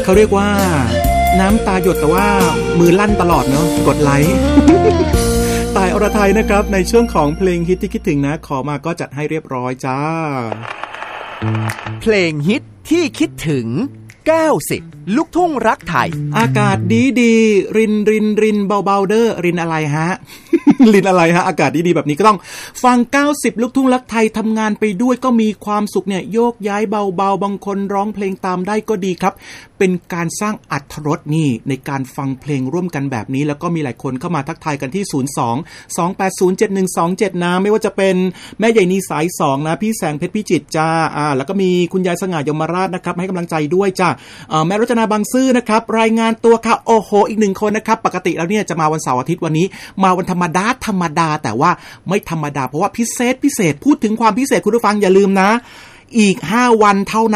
เขาเรียกว่าน้ำตาหยดแต่ว่ามือลั่นตลอดเนาะกดไลค์ ตายอรทัยนะครับในช่วงของเพลงฮิตที่คิดถึงนะขอมาก็จัดให้เรียบร้อยจ้าเพลงฮิตที่คิดถึง90ลูกทุ่งรักไทยอากาศดีรินเบาๆเด้อรินอะไรฮะ รินอะไรฮะอากาศดีๆแบบนี้ก็ต้องฟัง90ลูกทุ่งรักไทยทำงานไปด้วยก็มีความสุขเนี่ยโยกย้ายเบาๆบางคนร้องเพลงตามได้ก็ดีครับเป็นการสร้างอรรถรสนี่ในการฟังเพลงร่วมกันแบบนี้แล้วก็มีหลายคนเข้ามาทักทายกันที่02-280-7127นะไม่ว่าจะเป็นแม่ใหญ่นีสาย2นะพี่แสงเพชรพิจิตรจ้าแล้วก็มีคุณยายสง่ายมราชนะครับให้กำลังใจด้วยจ้าแม่รจนาบางซื่อนะครับรายงานตัวค่ะโอ้โหอีก1คนนะครับปกติแล้วเนี่ยจะมาวันเสาร์อาทิตย์วันนี้มาวันธรรมดาแต่ว่าไม่ธรรมดาเพราะว่าพิเศษพูดถึงความพิเศษคุณผู้ฟังอย่าลืมนะอีก5วันเท่านั้น